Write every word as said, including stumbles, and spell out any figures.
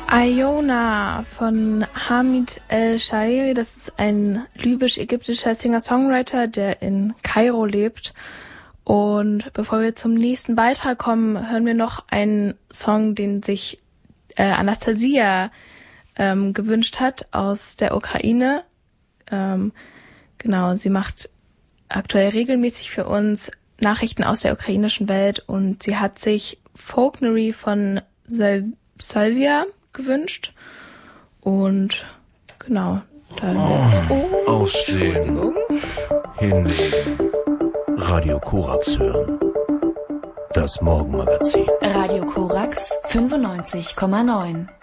Iona von Hamid El-Shaeri, das ist ein libysch-ägyptischer Singer-Songwriter, der in Kairo lebt. Und bevor wir zum nächsten Beitrag kommen, hören wir noch einen Song, den sich äh, Anastasia ähm, gewünscht hat aus der Ukraine. Ähm, genau, sie macht aktuell regelmäßig für uns Nachrichten aus der ukrainischen Welt und sie hat sich Folknery von Sal- Salvia gewünscht. Und genau, da jetzt oh, aufstehen, hinlegen, Radio Korax hören. Das Morgenmagazin. Radio Korax fünfundneunzig Komma neun.